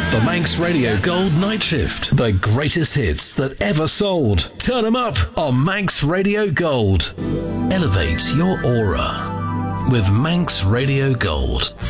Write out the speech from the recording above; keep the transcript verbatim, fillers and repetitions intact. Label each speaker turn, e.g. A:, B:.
A: The Manx Radio Gold Night Shift. The greatest hits that ever sold. Turn them up on Manx Radio Gold. Elevate your aura with Manx Radio Gold.